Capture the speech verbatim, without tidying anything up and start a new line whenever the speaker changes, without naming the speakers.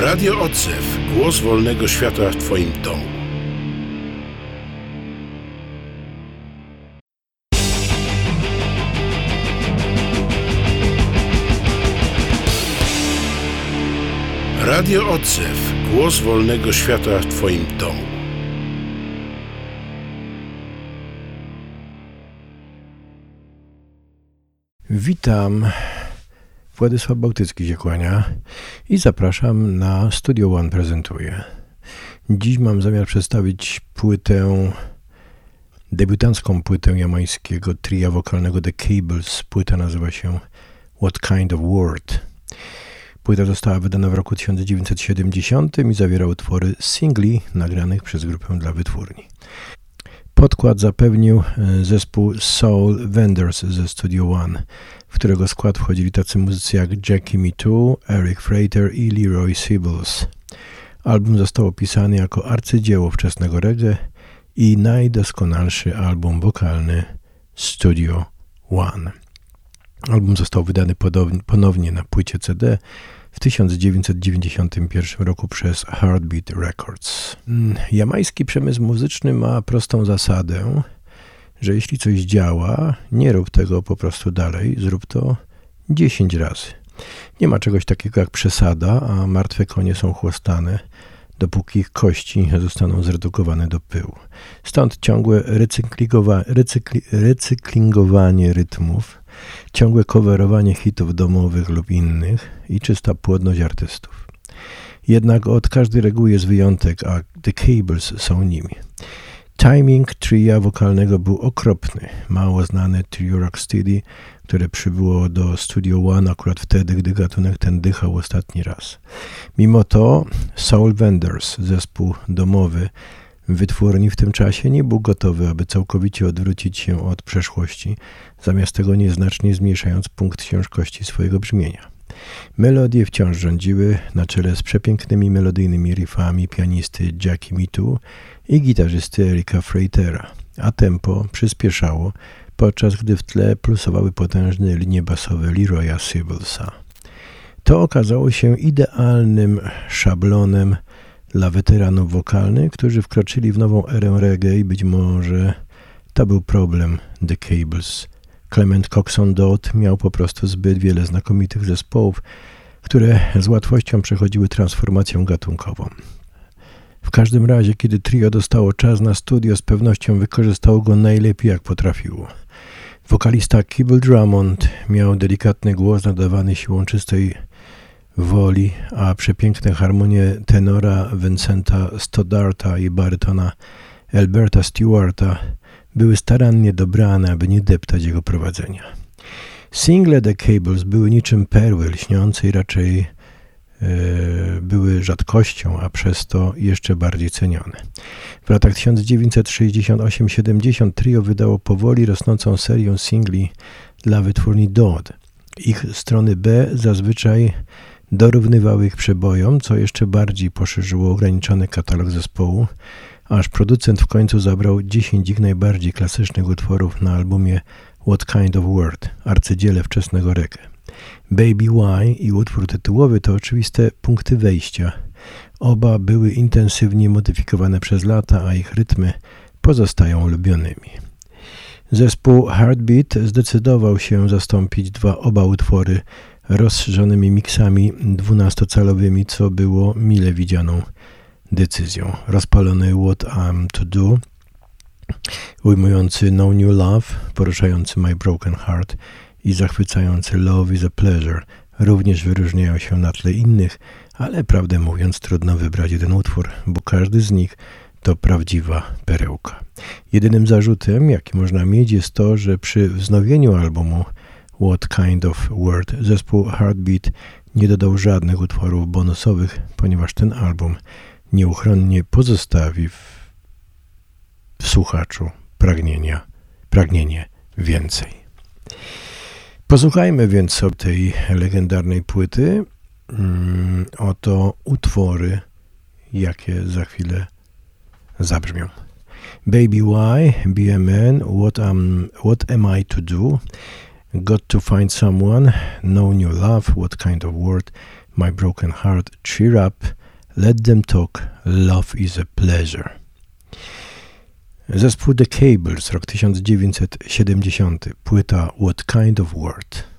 Radio Odzew. Głos wolnego świata w Twoim domu. Radio Odzew. Głos wolnego świata w Twoim domu.
Witam. Władysław Bałtycki się kłania i zapraszam na Studio One prezentuje. Dziś mam zamiar przedstawić płytę, debiutancką płytę jamańskiego tria wokalnego The Cables. Płyta nazywa się What Kind of World. Płyta została wydana w roku tysiąc dziewięćset siedemdziesiątym i zawiera utwory singli nagranych przez grupę dla wytwórni. Podkład zapewnił zespół Soul Vendors ze Studio One, w którego skład wchodzili tacy muzycy jak Jackie Mitu, Eric Frater i Leroy Sibbles. Album został opisany jako arcydzieło wczesnego reggae i najdoskonalszy album wokalny Studio One. Album został wydany ponownie na płycie C D w tysiąc dziewięćset dziewięćdziesiątym pierwszym roku przez Heartbeat Records. Jamański przemysł muzyczny ma prostą zasadę, że jeśli coś działa, nie rób tego po prostu dalej, zrób to dziesięć razy. Nie ma czegoś takiego jak przesada, a martwe konie są chłostane, dopóki ich kości zostaną zredukowane do pyłu. Stąd ciągłe recyklingowa- recykli- recyklingowanie rytmów, ciągłe coverowanie hitów domowych lub innych i czysta płodność artystów. Jednak od każdej reguły jest wyjątek, a The Cables są nimi. Timing tria wokalnego był okropny. Mało znane trio Rocksteady, które przybyło do Studio One akurat wtedy, gdy gatunek ten dychał ostatni raz. Mimo to Soul Vendors, zespół domowy wytwórni w tym czasie, nie był gotowy, aby całkowicie odwrócić się od przeszłości, zamiast tego nieznacznie zmniejszając punkt ciężkości swojego brzmienia. Melodie wciąż rządziły, na czele z przepięknymi melodyjnymi riffami pianisty Jackie Mitu i gitarzysty Erika Fratera, a tempo przyspieszało, podczas gdy w tle pulsowały potężne linie basowe Leroya Sibblesa. To okazało się idealnym szablonem dla weteranów wokalnych, którzy wkroczyli w nową erę reggae i być może to był problem The Cables. Clement Coxon Dodd miał po prostu zbyt wiele znakomitych zespołów, które z łatwością przechodziły transformację gatunkową. W każdym razie, kiedy trio dostało czas na studio, z pewnością wykorzystało go najlepiej jak potrafiło. Wokalista Kibble Drummond miał delikatny głos nadawany siłą czystej woli, a przepiękne harmonie tenora Vincenta Stoddarta i barytona Alberta Stewarta były starannie dobrane, aby nie deptać jego prowadzenia. Single The Cables były niczym perły lśniące i raczej e, były rzadkością, a przez to jeszcze bardziej cenione. W latach tysiąc dziewięćset sześćdziesiątym ósmym siedemdziesiątym trio wydało powoli rosnącą serię singli dla wytwórni Dodd. Ich strony B zazwyczaj dorównywały ich przebojom, co jeszcze bardziej poszerzyło ograniczony katalog zespołu, aż producent w końcu zabrał dziesięć ich najbardziej klasycznych utworów na albumie What Kind of World, arcydziele wczesnego reggae. Baby Why i utwór tytułowy to oczywiste punkty wejścia. Oba były intensywnie modyfikowane przez lata, a ich rytmy pozostają ulubionymi. Zespół Heartbeat zdecydował się zastąpić dwa oba utwory rozszerzonymi miksami dwunastocalowymi, co było mile widzianą decyzją. Rozpalony What I'm To Do, ujmujący No New Love, poruszający My Broken Heart i zachwycający Love is a Pleasure również wyróżniają się na tle innych, ale prawdę mówiąc trudno wybrać jeden utwór, bo każdy z nich to prawdziwa perełka. Jedynym zarzutem, jaki można mieć, jest to, że przy wznowieniu albumu What Kind of World zespół Heartbeat nie dodał żadnych utworów bonusowych, ponieważ ten album nieuchronnie pozostawi w, w słuchaczu pragnienia, pragnienie więcej. Posłuchajmy więc sobie tej legendarnej płyty. Mm, oto utwory, jakie za chwilę zabrzmią. Baby Why, Be a Man, What, am, what Am I To Do, Got to Find Someone, No New Love, What Kind of World, My Broken Heart, Cheer Up, Let Them Talk, Love is a Pleasure. Zespół The Cables, rok tysiąc dziewięćset siedemdziesiąty, płyta What Kind of World.